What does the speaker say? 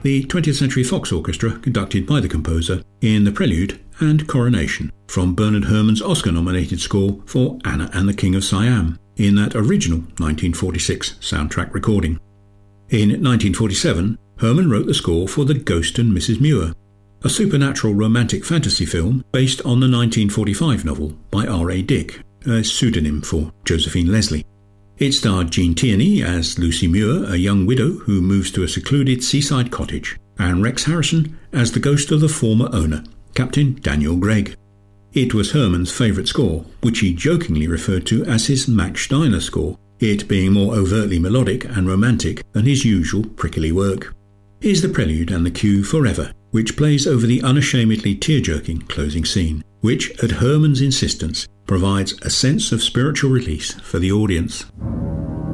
the 20th Century Fox Orchestra conducted by the composer in The Prelude and Coronation from Bernard Herrmann's Oscar-nominated score for Anna and the King of Siam in that original 1946 soundtrack recording. In 1947, Herrmann wrote the score for The Ghost and Mrs. Muir, a supernatural romantic fantasy film based on the 1945 novel by R.A. Dick, a pseudonym for Josephine Leslie. It starred Jean Tierney as Lucy Muir, a young widow who moves to a secluded seaside cottage, and Rex Harrison as the ghost of the former owner, Captain Daniel Gregg. It was Herrmann's favourite score, which he jokingly referred to as his Max Steiner score, it being more overtly melodic and romantic than his usual prickly work. Here's the prelude and the cue Forever, which plays over the unashamedly tear-jerking closing scene, which, at Herrmann's insistence, provides a sense of spiritual release for the audience.